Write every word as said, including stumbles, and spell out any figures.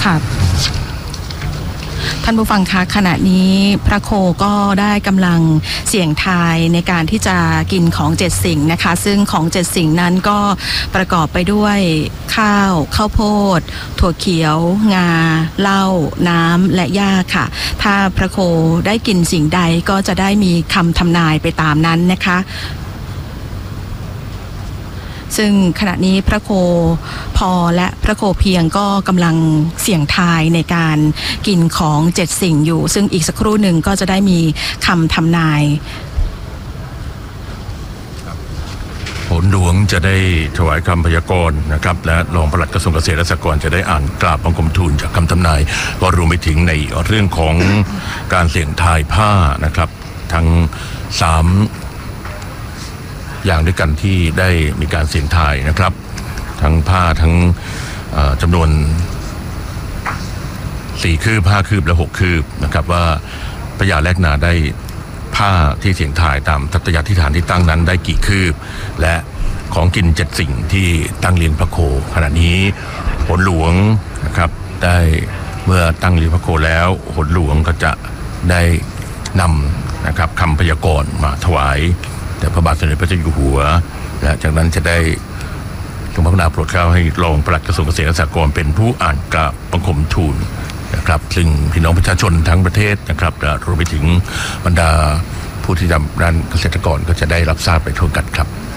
ค่ะท่านผู้ฟังคะขณะนี้พระโคก็ได้กำลังเสี่ยงทายในการที่จะกินของเจ็ดสิ่งนะคะซึ่งของเจ็ดสิ่งนั้นก็ประกอบไปด้วยข้าวข้าวโพดถั่วเขียวงาเหล้าน้ำและหญ้าค่ะถ้าพระโคได้กินสิ่งใดก็จะได้มีคำทำนายไปตามนั้นนะคะซึ่งขณะนี้พระโคพอและพระโคเพียงก็กำลังเสี่ยงทายในการกินของเจ็ดสิ่งอยู่ซึ่งอีกสักครู่หนึ่งก็จะได้มีคำทำนายผลหลวงจะได้ถวายคำพยากรณ์นะครับและรองปลัดกระทรวงเกษตรและสหกรณ์จะได้อ่านกราบบังคมทูลจากคำทำนายก็รวมไปถึงในเรื่องของการเสี่ยงทายผ้านะครับทั้งสามอย่างด้วยกันที่ได้มีการเสี่ยงทายนะครับทั้งผ้าทั้งจำนวนสี่คืบห้าคืบและหกคืบนะครับว่าพญาแลกนาได้ผ้าที่เสี่ยงทายตามทัตยาธิฐานที่ตั้งนั้นได้กี่คืบและของกินเจ็ดสิ่งที่ตั้งเรียนพระโคขณะนี้ผลหลวงนะครับได้เมื่อตั้งเรียนพระโคแล้วผลหลวงก็จะได้นำนะครับคำพยากรณ์มาถวายแต่พระบาทสมเด็จพระเจ้าอยู่หัวและจากนั้นจะได้ทรงพระกรุณาโปรดเกล้าให้รองปลัดกระทรวงเกษตรและสหกรณ์เป็นผู้อ่านกราบบังคมทูลนะครับซึ่งพี่น้องประชาชนทั้งประเทศนะครับรวมไปถึงบรรดาผู้ที่ทำด้านเกษตรกรก็จะได้รับทราบไปทั่วกันครับ